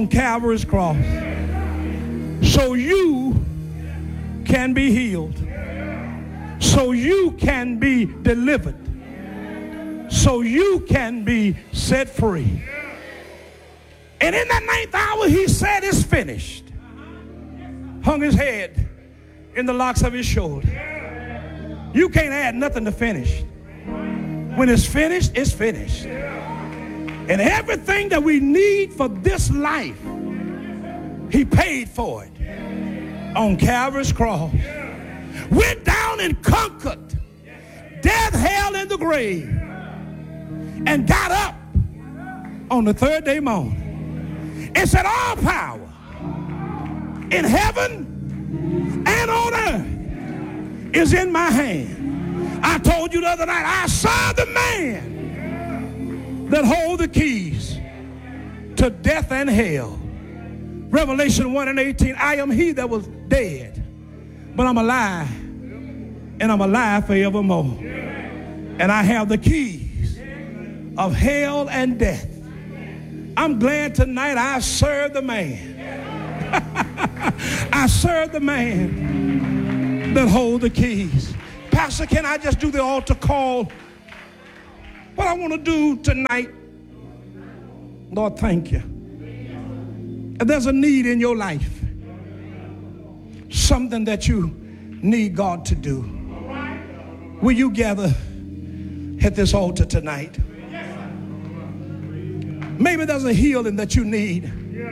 Calvary's cross so you can be healed, so you can be delivered, so you can be set free. And in that ninth hour, he said, it's finished. Hung his head in the locks of his shoulder. You can't add nothing to finish. When it's finished, it's finished. And everything that we need for this life, he paid for it on Calvary's cross. Went down and conquered death, hell, and the grave, and got up on the third day morning and said, all power in heaven and on earth is in my hand. I told you the other night, I saw the man that hold the keys to death and hell. Revelation 1:18, I am he that was dead, but I'm alive, and I'm alive forevermore. And I have the keys of hell and death. I'm glad tonight I serve the man. I serve the man that hold the keys. Pastor, can I just do the altar call? What I want to do tonight, Lord, thank you. If there's a need in your life, something that you need God to do, will you gather at this altar tonight? Maybe there's a healing that you need.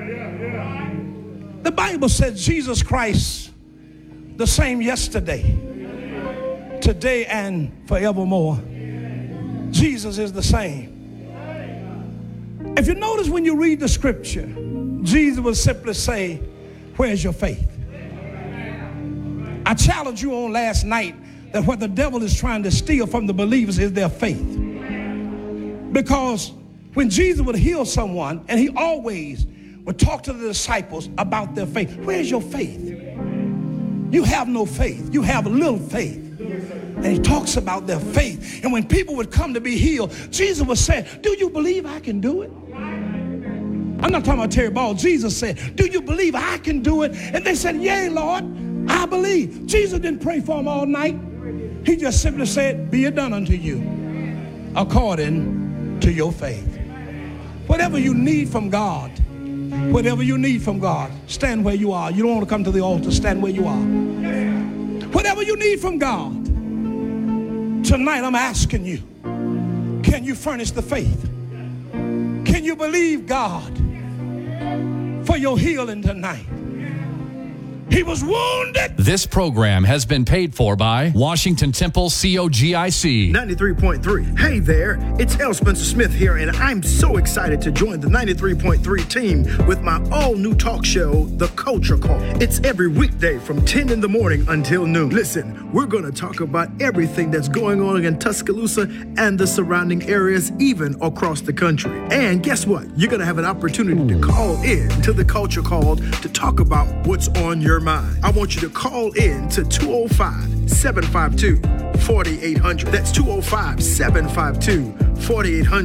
The Bible says Jesus Christ, the same yesterday, today, and forevermore. Jesus is the same. If you notice when you read the scripture, Jesus will simply say, where's your faith? I challenged you on last night that what the devil is trying to steal from the believers is their faith. Because when Jesus would heal someone, and he always would talk to the disciples about their faith. Where's your faith? You have no faith. You have little faith. And he talks about their faith. And when people would come to be healed, Jesus would say, do you believe I can do it? I'm not talking about Terry Ball. Jesus said, do you believe I can do it? And they said, yea, Lord, I believe. Jesus didn't pray for them all night. He just simply said, be it done unto you according to your faith. Whatever you need from God, whatever you need from God, stand where you are. You don't want to come to the altar, stand where you are. Whatever you need from God, tonight I'm asking you, can you furnish the faith? Can you believe God for your healing tonight? He was wounded. This program has been paid for by Washington Temple COGIC. 93.3. Hey there, it's L. Spencer Smith here, and I'm so excited to join the 93.3 team with my all-new talk show, The Culture Call. It's every weekday from 10 in the morning until noon. Listen, we're going to talk about everything that's going on in Tuscaloosa and the surrounding areas, even across the country. And guess what? You're going to have an opportunity to call in to The Culture Call to talk about what's on your mind. I want you to call in to 205-752-4800. That's 205-752-4800.